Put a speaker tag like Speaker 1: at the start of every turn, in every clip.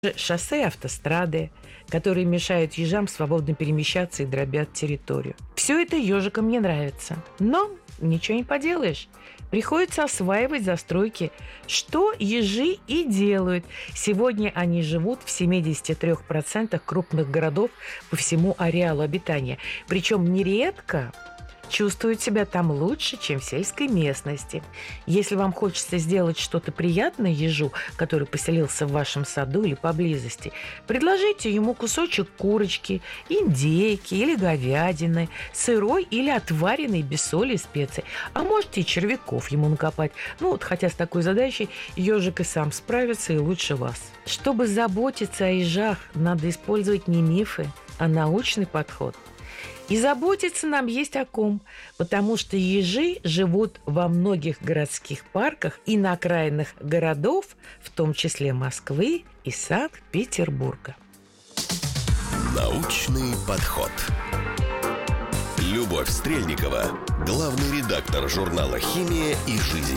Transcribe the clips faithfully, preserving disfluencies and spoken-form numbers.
Speaker 1: шоссе, автострады, которые мешают ежам свободно перемещаться и дробят территорию. Все это ежикам не нравится. Но ничего не поделаешь. Приходится осваивать застройки, что ежи и делают. Сегодня они живут в семьдесят три процента крупных городов по всему ареалу обитания. Причем нередко чувствуют себя там лучше, чем в сельской местности. Если вам хочется сделать что-то приятное ежу, который поселился в вашем саду или поблизости, предложите ему кусочек курочки, индейки или говядины, сырой или отваренной без соли и специй. А можете и червяков ему накопать. Ну вот, хотя с такой задачей ежик и сам справится и лучше вас. Чтобы заботиться о ежах, надо использовать не мифы, а научный подход. И заботиться нам есть о ком, потому что ежи живут во многих городских парках и на окраинах городов, в том числе Москвы и Санкт-Петербурга.
Speaker 2: Научный подход. Любовь Стрельникова, главный редактор журнала «Химия и жизнь».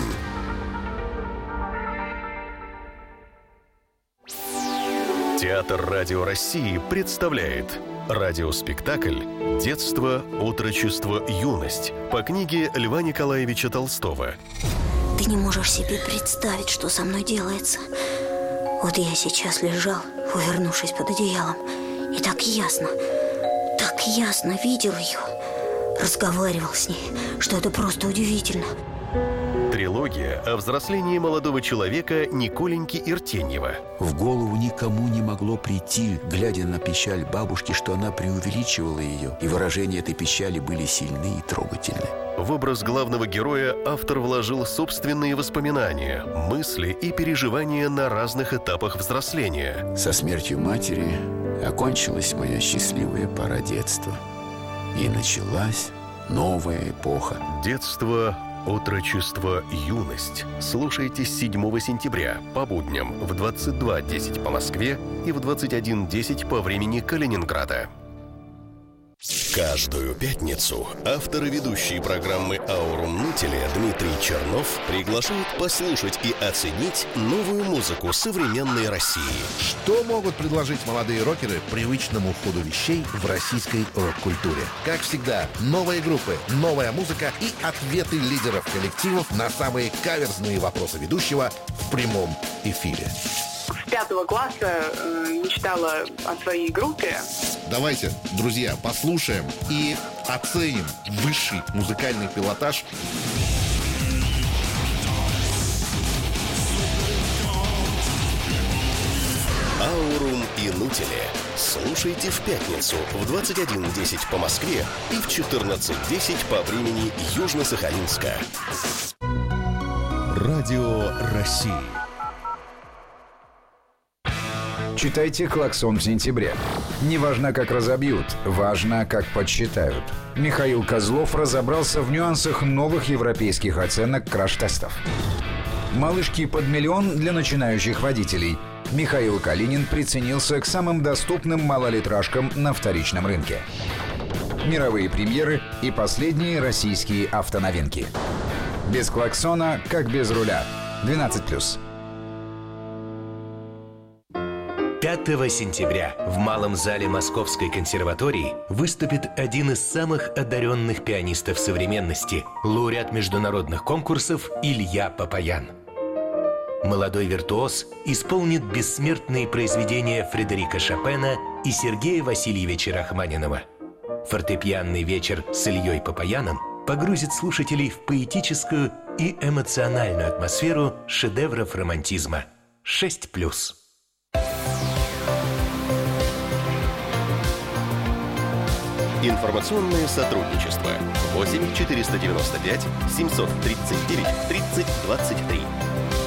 Speaker 2: Театр Радио России представляет радиоспектакль «Детство, отрочество, юность» по книге Льва Николаевича Толстого.
Speaker 3: Ты не можешь себе представить, что со мной делается. Вот я сейчас лежал, увернувшись под одеялом, и так ясно, так ясно видел ее, разговаривал с ней, что это просто удивительно.
Speaker 2: Трилогия о взрослении молодого человека Николеньки Иртеньева.
Speaker 4: В голову никому не могло прийти, глядя на печаль бабушки, что она преувеличивала ее, и выражения этой печали были сильны и трогательны.
Speaker 2: В образ главного героя автор вложил собственные воспоминания, мысли и переживания на разных этапах взросления.
Speaker 4: Со смертью матери окончилась моя счастливая пора детства. И началась новая эпоха.
Speaker 2: Детство, отрочество, юность. Слушайте с седьмого сентября по будням в двадцать два десять по Москве и в двадцать один десять по времени Калининграда. Каждую пятницу автор и ведущий программы «Аурум Нутеле» Дмитрий Чернов приглашает послушать и оценить новую музыку современной России.
Speaker 5: Что могут предложить молодые рокеры привычному ходу вещей в российской рок-культуре? Как всегда, новые группы, новая музыка и ответы лидеров коллективов на самые каверзные вопросы ведущего в прямом эфире.
Speaker 6: С пятого класса э, мечтала о своей группе.
Speaker 5: Давайте, друзья, послушаем и оценим высший музыкальный пилотаж.
Speaker 2: «Аурум и Нутеле». Слушайте в пятницу в двадцать один десять по Москве и в четырнадцать десять по времени Южно-Сахалинска. Радио России.
Speaker 7: Читайте «Клаксон» в сентябре. Не важно, как разобьют, важно, как подсчитают. Михаил Козлов разобрался в нюансах новых европейских оценок краш-тестов. Малышки под миллион для начинающих водителей. Михаил Калинин приценился к самым доступным малолитражкам на вторичном рынке. Мировые премьеры и последние российские автоновинки. Без клаксона, как без руля. двенадцать плюс.
Speaker 8: пятого сентября в Малом зале Московской консерватории выступит один из самых одаренных пианистов современности, лауреат международных конкурсов Илья Папаян. Молодой виртуоз исполнит бессмертные произведения Фредерика Шопена и Сергея Васильевича Рахманинова. Фортепианный вечер с Ильей Папаяном погрузит слушателей в поэтическую и эмоциональную атмосферу шедевров романтизма. шесть плюс.
Speaker 2: Информационное сотрудничество. восемь четыреста девяносто пять семьсот тридцать девять тридцать двадцать три.